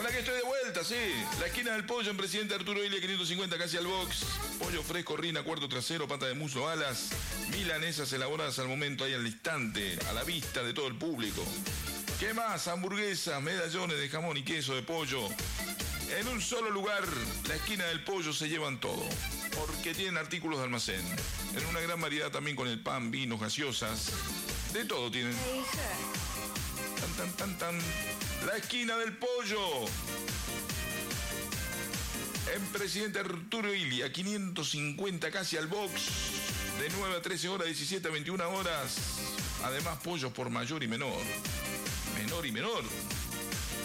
Hola, que estoy de vuelta, sí. La esquina del pollo en Presidente Arturo Illia 550, casi al box. Pollo fresco, rina, cuarto trasero, pata de muslo, alas. Milanesas elaboradas al momento, ahí al instante, a la vista de todo el público. ¿Qué más? Hamburguesas, medallones de jamón y queso de pollo. En un solo lugar, la esquina del pollo se llevan todo. Porque tienen artículos de almacén. En una gran variedad también con el pan, vinos, gaseosas. De todo tienen. Tan, tan, tan, tan. La esquina del pollo. En Presidente Arturo Illia, 550, casi al box. De 9 a 13 horas, 17 a 21 horas. Además, pollos por mayor y menor. Menor y menor.